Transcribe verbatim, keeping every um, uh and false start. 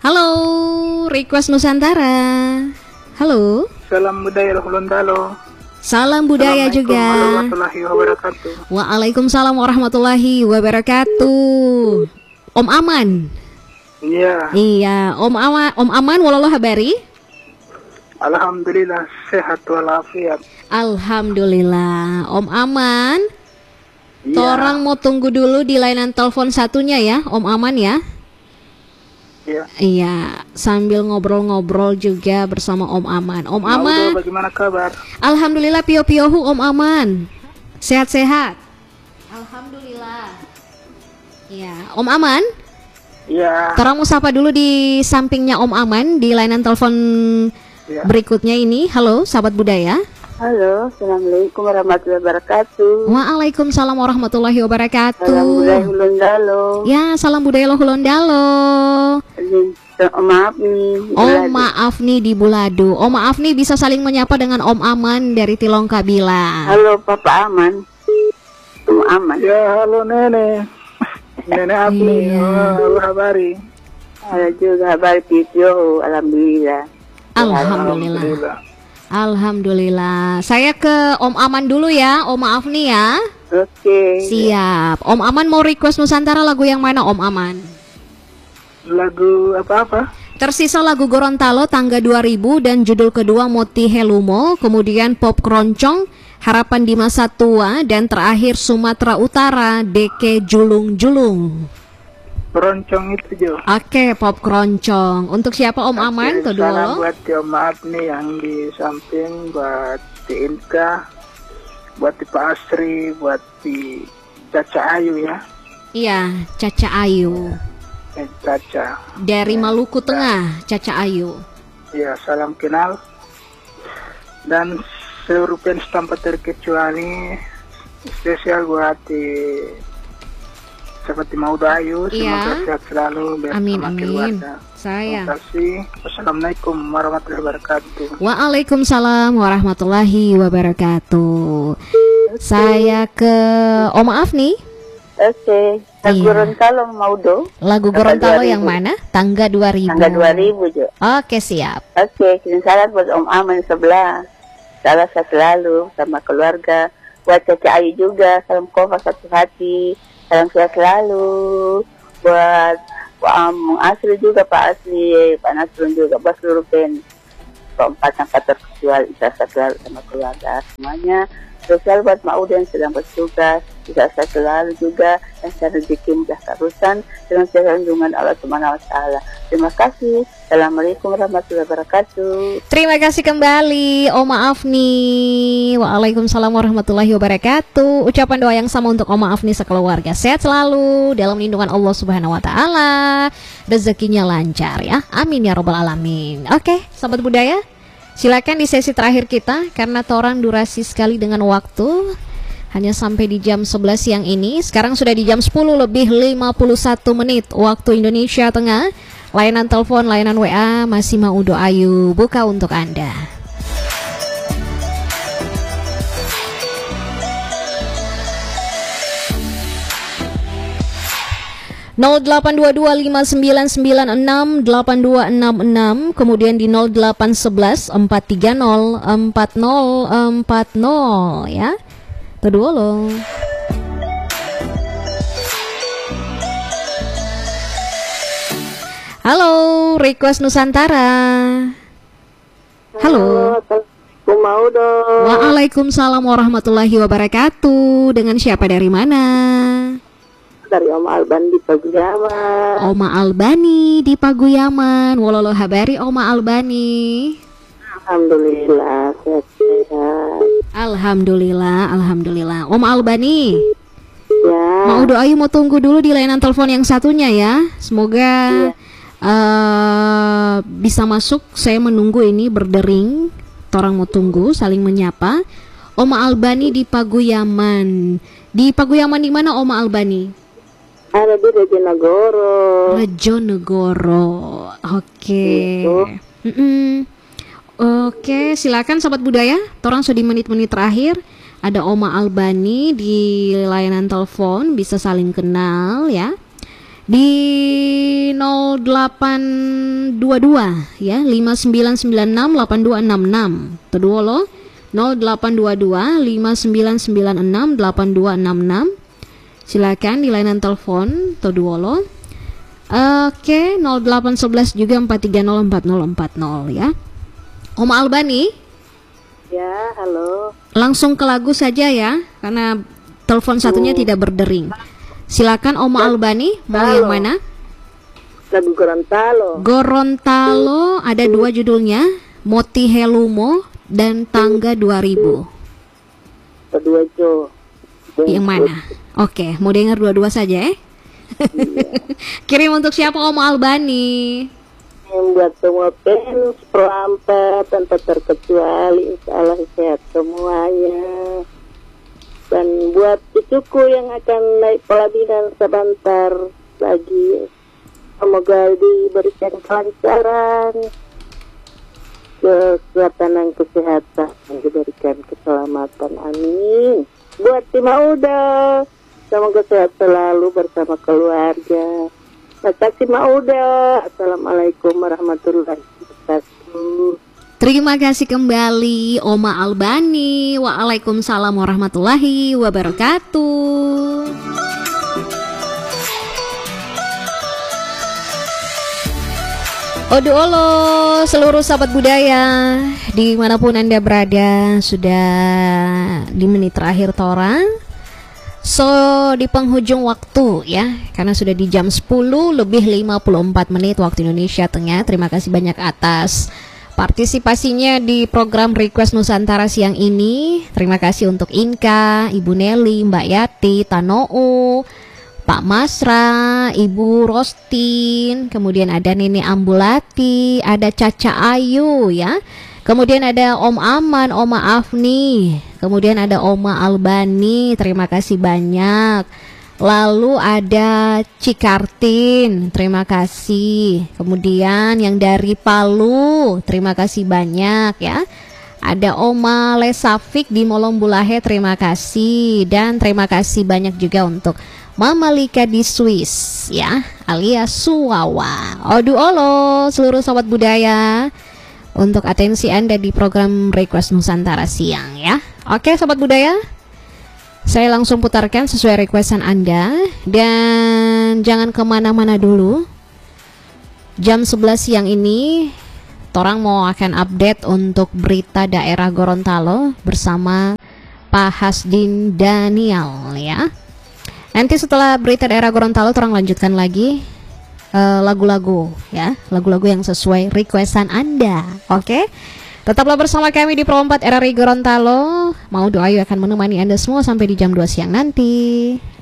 Halo, Request Nusantara. Halo. Salam budaya Gorontalo. Salam budaya juga. Warahmatullahi wabarakatuh. Waalaikumsalam warahmatullahi wabarakatuh. Om Aman. Iya. Iya, Om Aman, Om Aman walalo habari? Alhamdulillah sehat walafiat. Alhamdulillah. Om Aman. Iya. Torang mau tunggu dulu di layanan telepon satunya ya, Om Aman ya. Iya. Iya, sambil ngobrol-ngobrol juga bersama Om Aman. Om Aman. Maudo, bagaimana kabar? Alhamdulillah pio-piohu Om Aman. Sehat-sehat. Alhamdulillah. Iya, Om Aman. Iya. Torang mau sapa dulu di sampingnya Om Aman di layanan telepon Ya. berikutnya ini. Halo, sahabat budaya. Halo, assalamualaikum warahmatullahi wabarakatuh. Waalaikumsalam warahmatullahi wabarakatuh. Salam budaya Hulondalo. Ya, salam budaya lo Hulondalo. Oh, maaf nih. Oh maaf nih di Bulado. Oh maaf nih bisa saling menyapa dengan Om Aman dari Tilong Kabila. Halo Papa Aman. Om Aman. Ya, halo Nenek. Nenek Afni. Iya. Oh, halo habari. Halo juga kabar video. Alhamdulillah. Alhamdulillah. Alhamdulillah. Saya ke Om Aman dulu ya. Om maaf nih ya. Oke. Siap. Om Aman mau request Nusantara lagu yang mana Om Aman? Lagu apa-apa? Tersisa lagu Gorontalo tangga dua ribu dan judul kedua Moti Helumo, kemudian Pop Keroncong, Harapan di Masa Tua, dan terakhir Sumatera Utara, Deke Julung Julung. Keroncong itu Jo. Oke, Pop Keroncong. Untuk siapa Om Aman? Tuh Salam dulu. buat Om Maaf nih yang di samping, buat di Inka, buat di Pak Asri, buat di Caca Ayu ya. Iya, Caca Ayu. Eh, Caca. Dari Maluku Tengah, Caca Ayu. Ya, salam kenal. Dan seluruh fans tanpa terkecuali, spesial buat di seperti Maudo Ayu, semoga Iya. sehat selalu bersama Amin, amin. keluarga. Sayang. Terima kasih. Wassalamualaikum warahmatullahi wabarakatuh. Waalaikumsalam warahmatullahi wabarakatuh. Saya ke Om Maaf nih. Oke. Lagu Iya. Gorontalo Maudo. Lagu Tangga Gorontalo dua ribu. yang mana? Tangga dua ribu. Tangga dua ribu Jo. Oke, siap. Oke, kirim salam buat Om Aman sebelah. Salam sehat selalu sama keluarga. Buat Caca Ayu juga, salam kompak satu hati. Salam sehat selalu. Buat Pak Am Asri juga, Pak Asri, Pak Nasrun juga, buat seluruh fans. Keempat tanpa terkecuali, sehat selalu sama keluarga semuanya. Spesial buat Maudo yang sedang bertugas, bisa sehat selalu juga, dan secara rezeki mudah terusan dengan segala lindungan Allah Subhanahu wa Ta'ala. Terima kasih. Assalamualaikum warahmatullahi wabarakatuh. Terima kasih kembali Om Maaf nih. Waalaikumsalam warahmatullahi wabarakatuh. Ucapan doa yang sama untuk Om Maaf nih sekeluarga. Sehat selalu dalam lindungan Allah Subhanahu wa Ta'ala. Rezekinya lancar ya. Amin ya robbal alamin. Oke, sahabat budaya, silakan di sesi terakhir kita karena torang durasi sekali dengan waktu. Hanya sampai di jam sebelas siang ini. Sekarang sudah di jam sepuluh lebih lima puluh satu menit waktu Indonesia Tengah. Layanan telepon, layanan W A masih Maudo Ayu buka untuk Anda. nol delapan dua dua lima sembilan sembilan enam delapan dua enam enam, kemudian di nol delapan satu satu empat tiga nol empat nol empat nol ya. Itu dulu. Halo, Request Nusantara. Halo. Assalamualaikum Maudo. Waalaikumsalam warahmatullahi wabarakatuh. Dengan siapa dari mana? Dari Oma Alban di Paguyaman. Oma Albani di Paguyaman. Walolo habari Oma Albani. Alhamdulillah sehat-sehat. Alhamdulillah, alhamdulillah. Oma Albani, Ya. Maudo Ayu mau tunggu dulu di layanan telepon yang satunya ya. Semoga Iya. eh, bisa masuk. Saya menunggu ini berdering. Orang mau tunggu, saling menyapa. Oma Albani di Paguyaman. Di Paguyaman di mana Oma Albani? Ada di Rejonegoro. Rejonegoro. Oke. Gitu. Mm-mm. Oke, silakan sobat budaya. Torang sudah di menit-menit terakhir. Ada Oma Albani di layanan telepon, bisa saling kenal ya. di nol delapan dua dua ya, lima sembilan sembilan enam delapan dua enam enam. Kedua lo nol delapan dua dua lima sembilan sembilan enam delapan dua enam enam. Silakan di layanan telepon kedua lo. Oke, nol delapan satu satu juga empat tiga nol empat nol empat nol ya. Oma Albani? Ya, halo. Langsung ke lagu saja ya, karena telepon satunya Hmm. tidak berdering. Silakan Oma Albani, mau yang mana? Lagu Gorontalo. Gorontalo ada dua judulnya, Moti Helumo dan Tangga dua ribu. Kedua Jo. Yang mana? Oke, mau dengar dua-dua saja ya. Kirim untuk siapa Oma Albani? Yang buat semua fans Pro Ampat tanpa terkecuali, insya Allah sehat semuanya. Dan buat cucuku yang akan naik pelaminan sebentar lagi, semoga diberikan kelancaran, kesehatan dan kesehatan, dan diberikan keselamatan, amin. Buat tim Mauda, semoga sehat selalu bersama keluarga. Terima kasih Mauda. Assalamualaikum warahmatullahi wabarakatuh. Terima kasih kembali Oma Albani. Waalaikumsalam warahmatullahi wabarakatuh. Odo olo seluruh sahabat budaya dimanapun Anda berada, sudah di menit terakhir Tora. So di penghujung waktu ya, karena sudah di jam sepuluh lebih lima puluh empat menit waktu Indonesia Tengah. Terima kasih banyak atas partisipasinya di program Request Nusantara siang ini. Terima kasih untuk Inka, Ibu Nelly, Mbak Yati, Tanou, Pak Masra, Ibu Rostin, kemudian ada Nini Ambulati, ada Caca Ayu ya. Kemudian ada Om Aman, Oma Afni, kemudian ada Oma Albani, terima kasih banyak. Lalu ada Cikartin, terima kasih. Kemudian yang dari Palu, terima kasih banyak ya. Ada Oma Lesafik di Molombulahe, terima kasih. Dan terima kasih banyak juga untuk Mama Lika di Swiss ya, alias Suwawa. Odu olo seluruh sobat budaya, untuk atensi Anda di program Request Nusantara siang ya. Oke sobat budaya, saya langsung putarkan sesuai requestan Anda. Dan jangan kemana-mana dulu. Jam sebelas siang ini Torang mau akan update untuk berita daerah Gorontalo bersama Pak Hasdin Daniel ya. Nanti setelah berita daerah Gorontalo Torang lanjutkan lagi uh, lagu-lagu ya, lagu-lagu yang sesuai requestan Anda. Oke, tetaplah bersama kami di Pro empat R R I Gorontalo. Mau Doayu akan menemani Anda semua sampai di jam dua siang nanti.